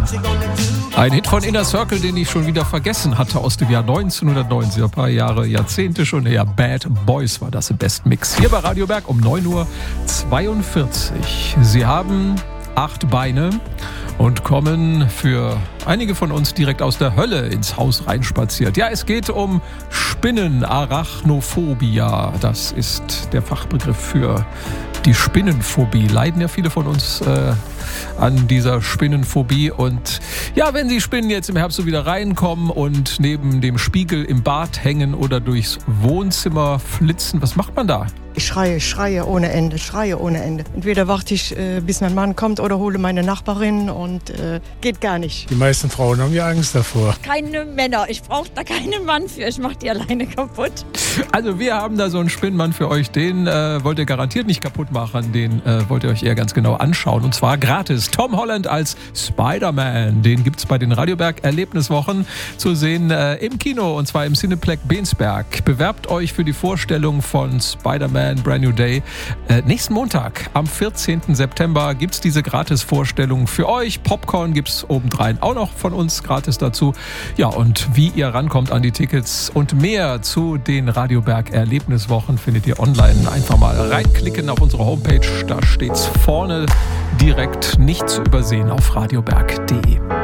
Ein Hit von Inner Circle, den ich schon wieder vergessen hatte, aus dem Jahr 1990, ein paar Jahrzehnte schon her. Bad Boys war das im Bestmix. Hier bei Radio Berg um 9.42 Uhr. Sie haben 8 Beine und kommen für einige von uns direkt aus der Hölle ins Haus reinspaziert. Ja, es geht um Spinnen, Arachnophobia. Das ist der Fachbegriff für die Spinnenphobie. Leiden ja viele von uns an dieser Spinnenphobie. Und ja, wenn Sie Spinnen jetzt im Herbst so wieder reinkommen und neben dem Spiegel im Bad hängen oder durchs Wohnzimmer flitzen, was macht man da? Ich schreie ohne Ende. Entweder warte ich, bis mein Mann kommt oder hole meine Nachbarin und geht gar nicht. Die meisten Frauen haben ja Angst davor. Keine Männer, ich brauche da keinen Mann für, ich mache die alleine kaputt. Also wir haben da so einen Spinnenmann für euch, den wollt ihr garantiert nicht kaputt machen, den wollt ihr euch eher ganz genau anschauen und zwar gratis. Tom Holland als Spider-Man, den gibt's bei den Radio Berg Erlebniswochen zu sehen im Kino und zwar im Cineplex Bensberg. Bewerbt euch für die Vorstellung von Spider-Man Brand New Day. Nächsten Montag, am 14. September, gibt's diese Gratis-Vorstellung für euch. Popcorn gibt's obendrein auch noch von uns gratis dazu. Ja, und wie ihr rankommt an die Tickets und mehr zu den Radio Berg Erlebniswochen findet ihr online. Einfach mal reinklicken auf unsere Homepage. Da steht's vorne direkt nicht zu übersehen auf radioberg.de.